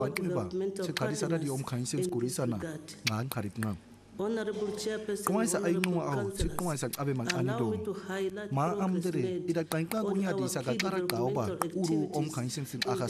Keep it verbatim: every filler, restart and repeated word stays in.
developmental partners in this regard. Honorable Chairperson, Honorable Councillors, allow me to highlight progress made on our key developmental activities in